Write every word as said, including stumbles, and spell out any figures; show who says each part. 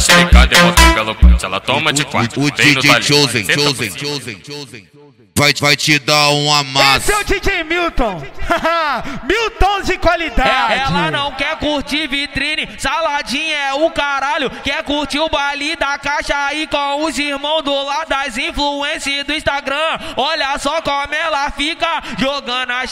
Speaker 1: esticada e bota pelo punch. Ela toma de quatro.
Speaker 2: O D J Chosen, Chosen, Chosen, Chosen. Vai, vai te dar um amasso.
Speaker 3: Esse é o D J Milton. Milton de qualidade.
Speaker 4: É, ela não quer curtir vitrine, saladinha é o caralho. Quer curtir o baile da caixa aí com os irmãos do lado das influências do Instagram. Olha só como ela fica jogando a